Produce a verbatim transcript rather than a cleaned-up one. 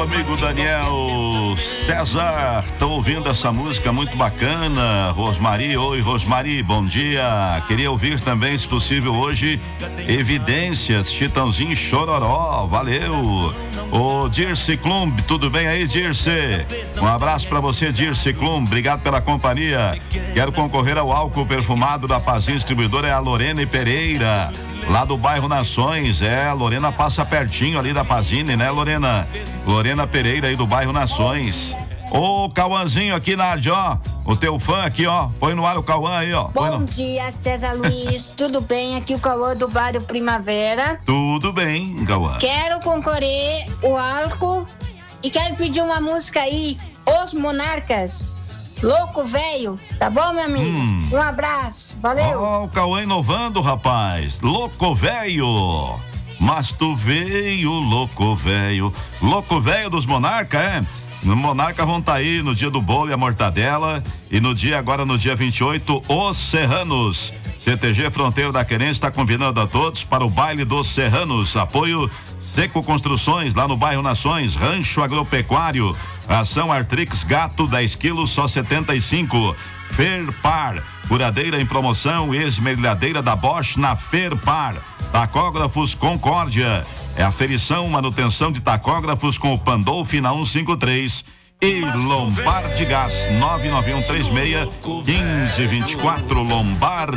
amigo Daniel César, tô ouvindo essa música muito bacana. Rosmari, oi Rosmari, bom dia. Queria ouvir também, se possível, hoje, Evidências, Chitãozinho Chororó, valeu. Ô Dirce Klumb, tudo bem aí, Dirce? Um abraço pra você, Dirce Klumb, obrigado pela companhia. Quero concorrer ao álcool perfumado da Pazin Distribuidora, é a Lorena Pereira, lá do bairro Nações. É, a Lorena passa pertinho ali da Pazine, né, Lorena? Lorena Pereira aí do bairro Nações. Ô, Cauãzinho aqui na área, ó, o teu fã aqui, ó, põe no ar o Cauã aí, ó. Bom no... dia, César Luiz, tudo bem? Aqui o Cauã do bairro Primavera. Tudo bem, Cauã. Quero concorrer o álcool e quero pedir uma música aí, Os Monarcas, Louco Velho, tá bom, meu amigo? Hum. Um abraço, valeu. Ó, oh, o Cauã inovando, rapaz, Louco Velho. Mas tu veio, louco velho. Louco velho dos Monarca, é? No Monarca vão estar tá aí no dia do bolo e a mortadela. E no dia, agora no dia vinte e oito, os Serranos. C T G Fronteira da Querência está convidando a todos para o baile dos Serranos. Apoio Seco Construções, lá no bairro Nações. Rancho Agropecuário. Ação Artrix Gato, dez quilos, só setenta e cinco. Ferpar, furadeira em promoção, esmerilhadeira da Bosch na Ferpar. Tacógrafos Concórdia, é aferição, manutenção de tacógrafos com o Pandolfi na cento e cinquenta e três. E Lombar de Gás, nove nove um três seis um cinco dois quatro, Lombar